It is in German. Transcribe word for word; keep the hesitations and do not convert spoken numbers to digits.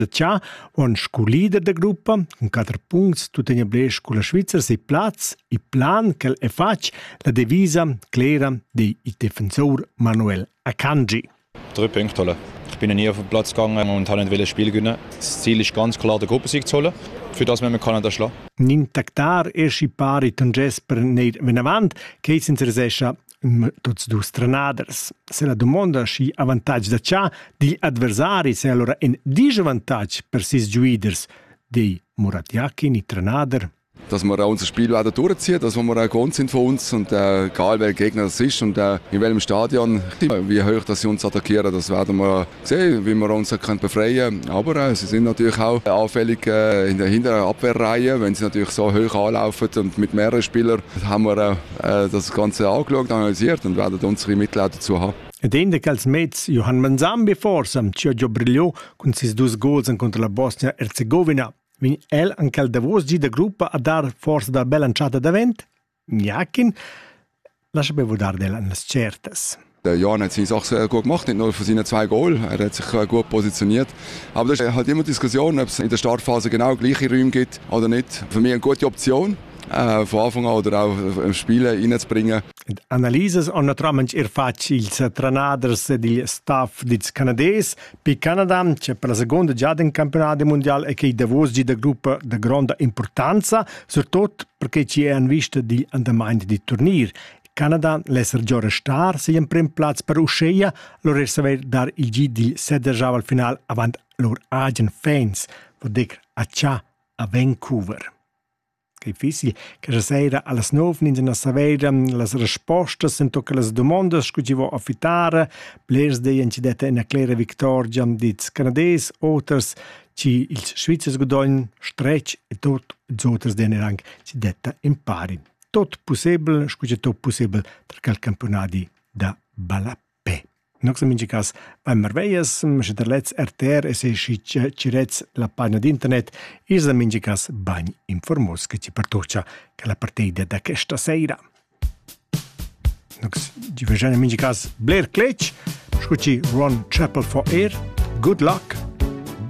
Da cià, on sco leader da gruppa, con quattro punti, tu tegna blesch con la Svizzera, sei plaz, i plan che è fac, la devisa clara di il difensor Manuel Akanji. Drei Punkte holen. Ich bin nie auf den Platz gegangen und habe nicht ein Spiel gewinnen. Das Ziel ist ganz klar, den Gruppensieg zu holen. Für das müssen wir Kanada schlagen. N'intactar esci pari tonges per neir venavant, che si interesescha tots dus trenaders. Se la domanda sci avantage da cià di adversari, se allora in disavantage per sis giuiders di Murat Yakin, i trenader. Dass wir auch unser Spiel werden durchziehen, dass wir auch gewohnt sind von uns und äh, egal welcher Gegner das ist und äh, in welchem Stadion, wie hoch dass sie uns attackieren, das werden wir sehen, wie wir uns können befreien können. Aber äh, sie sind natürlich auch anfällig äh, in der hinteren Abwehrreihe, wenn sie natürlich so hoch anlaufen und mit mehreren Spielern haben wir äh, das Ganze angeschaut, analysiert und werden unsere Mittel auch dazu haben. Ed ende che als mezz Johan Manzambi forse, Giorgio Brigliò con sis dus goals contro la Bosnia-Herzegovina. Vin el anche al Davos gi da gruppa a dar forse da bella lanciata davent? Jakin, lascia bevo dar delle certas. Der Jan hat seine Sache sehr gut gemacht, nicht nur für seine zwei Goal. Er hat sich gut positioniert. Aber das ist halt immer Diskussion, ob es in der Startphase genau gleiche Räume gibt oder nicht. Für mich eine gute Option, äh, von Anfang an oder auch im Spiel reinzubringen. Analyses on naturalmente er fac ils trenaders del staff dits canadese per Canada c'è per la seconda già del campionato mondiale e che Davos gi da gruppa de grande importanza soprattutto perché ci è in vista di andamento di turnier. Canada l'esser già restar se in prim platz per uscire loro saver dar il G di sette già al final avant loro agent fans vor dic a cià a Vancouver. Che difficile che sera alle nove in a sapere le risposte in tutte le domande che ci vuoi affittare blers de incidente in a clara vittoria di canadese otters ci il svizzero godon stretch e tot zotters den rang ci detta in pari tot possibile scusa tot possibile per il campionato da Balapé. Noch so minci cas bei Merveias, se der letz R T R e se ci cirez la pagina di internet, is da minci cas bagn informaus che ci partuccia che la partita da questa sera. Noch ci vejane minci cas Blair Cletch, scuci Ron Chappell for Air, good luck.